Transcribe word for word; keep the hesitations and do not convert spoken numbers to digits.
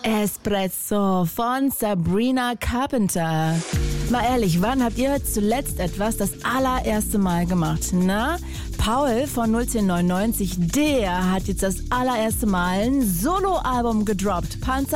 Espresso von Sabrina Carpenter. Mal ehrlich, wann habt ihr zuletzt etwas das allererste Mal gemacht? Na, Paul von null zehn neunundneunzig, der hat jetzt das allererste Mal ein Soloalbum gedroppt. Panzer